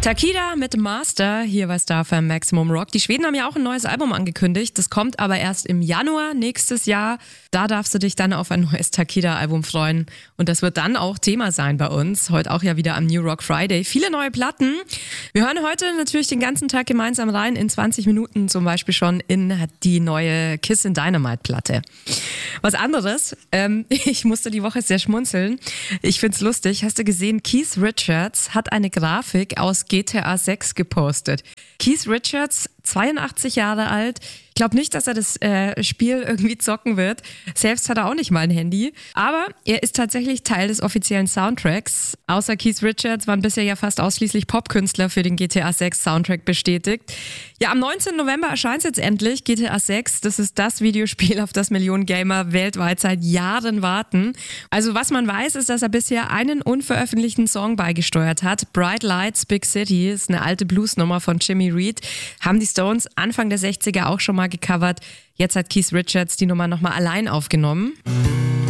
Takida mit Master hier bei StarFM Maximum Rock. Die Schweden haben ja auch ein neues Album angekündigt. Das kommt aber erst im Januar nächstes Jahr. Da darfst du dich dann auf ein neues Takida-Album freuen. Und das wird dann auch Thema sein bei uns. Heute auch ja wieder am New Rock Friday. Viele neue Platten. Wir hören heute natürlich den ganzen Tag gemeinsam rein. In 20 Minuten zum Beispiel schon in die neue Kiss in Dynamite Platte. Was anderes, ich musste die Woche sehr schmunzeln. Ich find's lustig. Hast du gesehen, Keith Richards hat eine Grafik aus GTA 6 gepostet. Keith Richards, 82 Jahre alt. Ich glaube nicht, dass er das Spiel irgendwie zocken wird. Selbst hat er auch nicht mal ein Handy. Aber er ist tatsächlich Teil des offiziellen Soundtracks. Außer Keith Richards waren bisher ja fast ausschließlich Popkünstler für den GTA 6 Soundtrack bestätigt. Ja, am 19. November erscheint es jetzt endlich, GTA 6. Das ist das Videospiel, auf das Millionen Gamer weltweit seit Jahren warten. Also was man weiß, ist, dass er bisher einen unveröffentlichten Song beigesteuert hat. Bright Lights, Big City ist eine alte Bluesnummer von Jimmy Reed. Haben die Stones Anfang der 60er auch schon mal gecovert. Jetzt hat Keith Richards die Nummer nochmal allein aufgenommen.